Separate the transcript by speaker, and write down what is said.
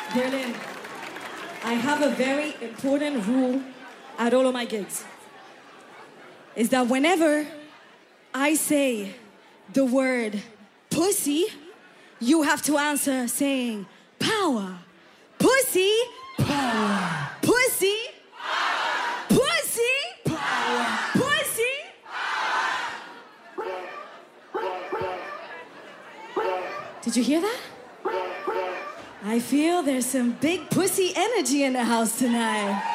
Speaker 1: Berlin, I have a very important rule at all of my gigs. Is that whenever I say the word pussy, you have to answer saying power. Pussy, power. Pussy, power. Pussy, power. Pussy, power. Did you hear that? I feel there's some big pussy energy in the house tonight.